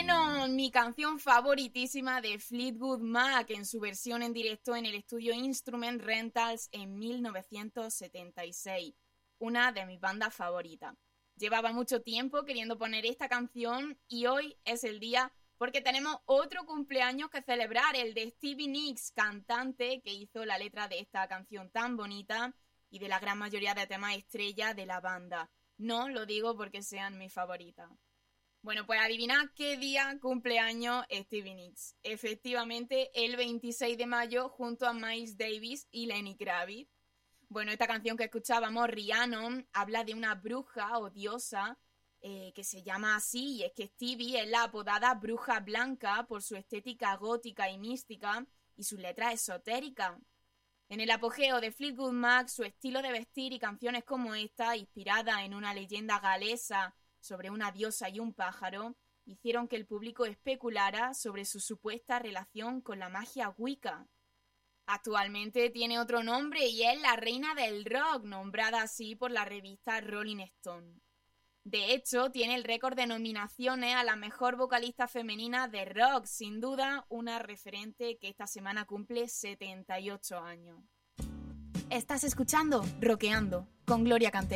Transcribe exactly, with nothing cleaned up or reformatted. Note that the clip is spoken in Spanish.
Venom, mi canción favoritísima de Fleetwood Mac en su versión en directo en el estudio Instrument Rentals en mil novecientos setenta y seis, una de mis bandas favoritas. Llevaba mucho tiempo queriendo poner esta canción y hoy es el día porque tenemos otro cumpleaños que celebrar, el de Stevie Nicks, cantante que hizo la letra de esta canción tan bonita y de la gran mayoría de temas estrella de la banda. No lo digo porque sean mis favoritas. Bueno, pues adivinad qué día cumpleaños Stevie Nicks. Efectivamente, el veintiséis de mayo junto a Miles Davis y Lenny Kravitz. Bueno, esta canción que escuchábamos, Rhiannon, habla de una bruja o diosa eh, que se llama así, y es que Stevie es la apodada Bruja Blanca por su estética gótica y mística y sus letras esotéricas. En el apogeo de Fleetwood Mac, su estilo de vestir y canciones como esta, inspirada en una leyenda galesa sobre una diosa y un pájaro, hicieron que el público especulara sobre su supuesta relación con la magia Wicca. Actualmente tiene otro nombre y es la reina del rock, nombrada así por la revista Rolling Stone. De hecho, tiene el récord de nominaciones a la mejor vocalista femenina de rock, sin duda una referente que esta semana cumple setenta y ocho años. Estás escuchando Rockeando con Gloria Cantero.